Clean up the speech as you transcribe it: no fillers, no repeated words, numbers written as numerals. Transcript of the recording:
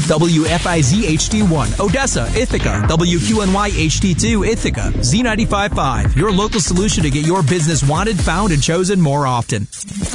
WFIZ HD1, Odessa, Ithaca. WQNY HD2, Ithaca. Z95.5, your local solution to get your business wanted, found, and chosen more often.